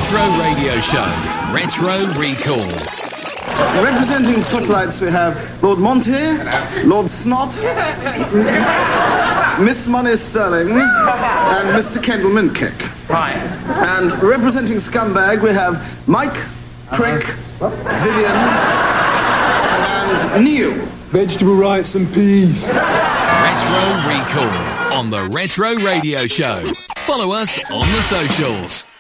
Retro Radio Show. Retro Recall. Representing Footlights, we have Lord Monty, Lord Snot, Miss Money Sterling, and Mr. Kendall Mintkick. Hi. And representing Scumbag, we have Mike, Prick, Vivian, and Neil. Vegetable rights and peas. Retro Recall on the Retro Radio Show. Follow us on the socials.